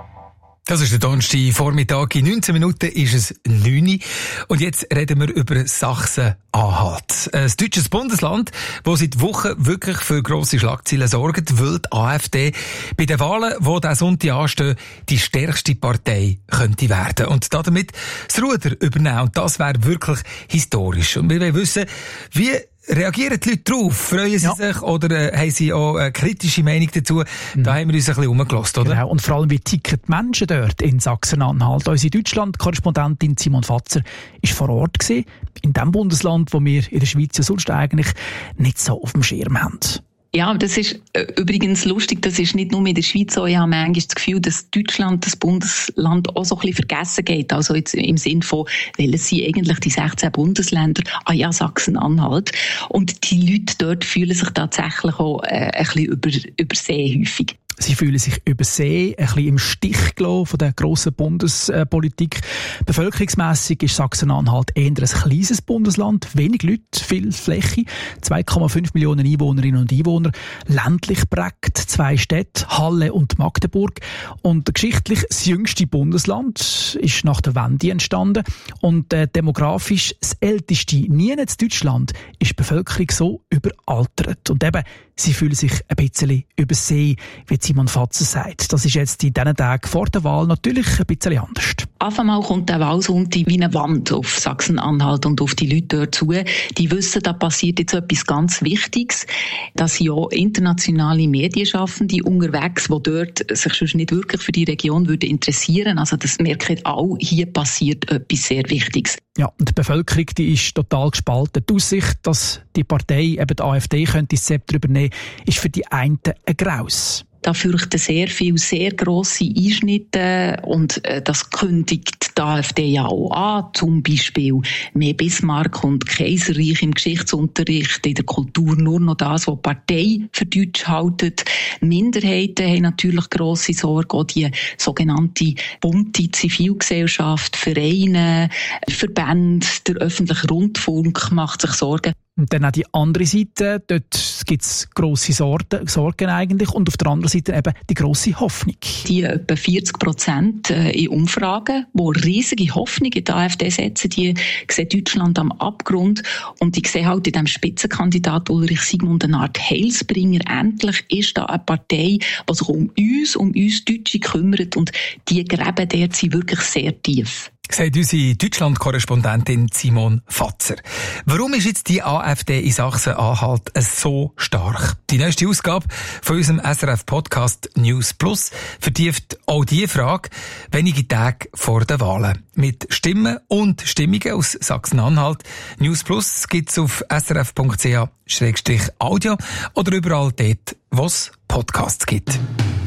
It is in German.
Das ist der Donnerstag-Vormittag. In 19 Minuten ist es 9 Uhr. Und jetzt reden wir über Sachsen-Anhalt. Ein deutsches Bundesland, das seit Wochen wirklich für grosse Schlagzeilen sorgt, weil die AfD bei den Wahlen, die diesen Sonntag anstehen, die stärkste Partei könnte werden. Und damit das Ruder übernehmen. Und das wäre wirklich historisch. Und wir wollen wissen, wie reagieren die Leute drauf? Freuen sie sich oder haben sie auch eine kritische Meinung dazu? Da haben wir uns ein bisschen umgelassen, oder? Genau. Und vor allem, wie ticken die Menschen dort in Sachsen-Anhalt? Unsere Deutschland-Korrespondentin Simon Fatzer war vor Ort gewesen, in dem Bundesland, wo wir in der Schweiz ja sonst eigentlich nicht so auf dem Schirm haben. Ja, das ist übrigens lustig, das ist nicht nur in der Schweiz so. Ich habe manchmal das Gefühl, dass Deutschland, das Bundesland, auch so ein bisschen vergessen geht. Also jetzt im Sinn von, welches sind eigentlich die 16 Bundesländer? Ah ja, Sachsen-Anhalt. Und die Leute dort fühlen sich tatsächlich auch ein bisschen übersehen häufig. Sie fühlen sich übersehen, ein bisschen im Stich gelassen von der grossen Bundespolitik. Bevölkerungsmässig ist Sachsen-Anhalt eher ein kleines Bundesland, wenig Leute, viel Fläche, 2,5 Millionen Einwohnerinnen und Einwohner, ländlich prägt, 2 Städte, Halle und Magdeburg. Und geschichtlich das jüngste Bundesland ist nach der Wende entstanden und demografisch das älteste. Nie in Deutschland ist die Bevölkerung so überaltert. Und eben, sie fühlen sich ein bisschen übersehen, wie Simon Fatzer sagt. Das ist jetzt in diesen Tagen vor der Wahl natürlich ein bisschen anders. Auf einmal kommt der Wahlsonntag wie eine Wand auf Sachsen-Anhalt und auf die Leute dort zu. Die wissen, da passiert jetzt etwas ganz Wichtiges. Dass ja internationale Medienschaffende unterwegs, die dort sich schon nicht wirklich für die Region würden interessieren. Also das merken alle, hier passiert etwas sehr Wichtiges. Ja, und die Bevölkerung, die ist total gespalten. Die Aussicht, dass die Partei, eben die AfD, könnte das Zepter übernehmen, ist für die einen ein Graus. Da fürchten sehr viele, sehr grosse Einschnitte und das kündigt die AfD ja auch an. Zum Beispiel mehr Bismarck und Kaiserreich im Geschichtsunterricht, in der Kultur nur noch das, was die Partei für deutsch hält. Minderheiten haben natürlich grosse Sorge, auch die sogenannte bunte Zivilgesellschaft, Vereine, Verbände, der öffentliche Rundfunk macht sich Sorgen. Und dann auch die andere Seite, dort gibt es grosse Sorgen eigentlich und auf der anderen Seite eben die grosse Hoffnung. Die etwa 40% in Umfragen, die riesige Hoffnung in die AfD setzen, die sehen Deutschland am Abgrund und ich sehe halt in diesem Spitzenkandidat Ulrich Sigmund eine Art Heilsbringer. Endlich ist da eine Partei, die sich um uns Deutsche kümmert und die Gräben dort sind wirklich sehr tief. Sagt unsere Deutschland-Korrespondentin Simon Fatzer. Warum ist jetzt die AfD in Sachsen-Anhalt so stark? Die nächste Ausgabe von unserem SRF-Podcast News Plus vertieft auch diese Frage wenige Tage vor den Wahlen. Mit Stimmen und Stimmungen aus Sachsen-Anhalt. News Plus gibt's auf srf.ch/audio oder überall dort, wo es Podcasts gibt.